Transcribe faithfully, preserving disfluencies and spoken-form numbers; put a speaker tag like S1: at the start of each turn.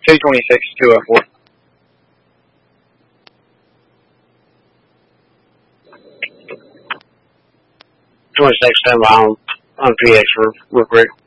S1: two twenty-six, two oh four. twenty-six, stand by on, on P X real, real quick.